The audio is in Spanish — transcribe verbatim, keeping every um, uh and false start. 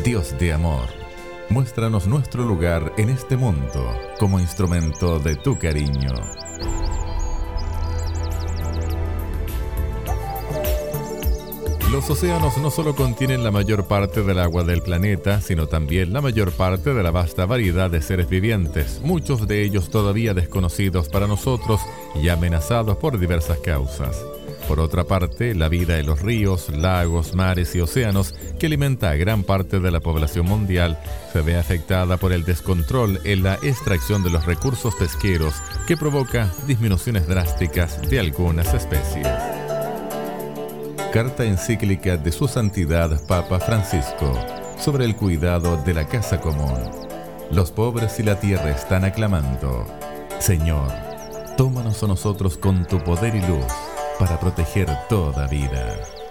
Dios de amor, muéstranos nuestro lugar en este mundo como instrumento de tu cariño. Los océanos no solo contienen la mayor parte del agua del planeta, sino también la mayor parte de la vasta variedad de seres vivientes, muchos de ellos todavía desconocidos para nosotros y amenazados por diversas causas. Por otra parte, la vida en los ríos, lagos, mares y océanos, que alimenta a gran parte de la población mundial, se ve afectada por el descontrol en la extracción de los recursos pesqueros, que provoca disminuciones drásticas de algunas especies. Carta encíclica de Su Santidad Papa Francisco sobre el cuidado de la casa común. Los pobres y la tierra están aclamando: Señor, tómanos a nosotros con tu poder y luz para proteger toda vida.